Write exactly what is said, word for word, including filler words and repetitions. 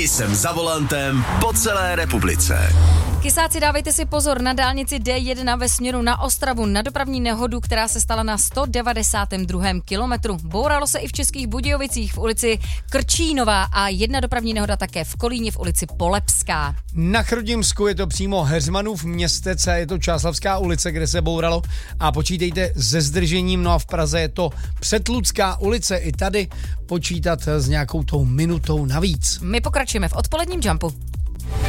Jsem za volantem po celé republice. Kysáci, dávejte si pozor na dálnici D jedna ve směru na Ostravu na dopravní nehodu, která se stala na sto devadesátém druhém kilometru. Bouralo se i v Českých Budějovicích v ulici Krčínová a jedna dopravní nehoda také v Kolíně v ulici Polepská. Na Chrudimsku je to přímo Heřmanův Městece, je to Čáslavská ulice, kde se bouralo a počítejte se zdržením, no a v Praze je to Přetlucká ulice, i tady počítat s nějakou tou minutou navíc. My pokračujeme v odpoledním Jumpu.